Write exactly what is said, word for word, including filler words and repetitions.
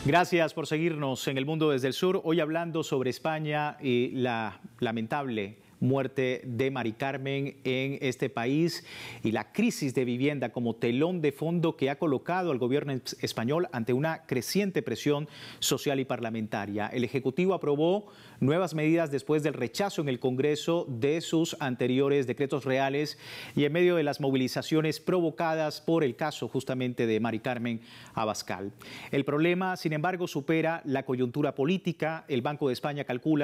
Gracias por seguirnos en El Mundo desde el Sur. Hoy hablando sobre España y la lamentable muerte de Mari Carmen en este país y la crisis de vivienda como telón de fondo que ha colocado al gobierno español ante una creciente presión social y parlamentaria. El Ejecutivo aprobó nuevas medidas después del rechazo en el Congreso de sus anteriores decretos reales y en medio de las movilizaciones provocadas por el caso justamente de Mari Carmen Abascal. El problema, sin embargo, supera la coyuntura política. El Banco de España calcula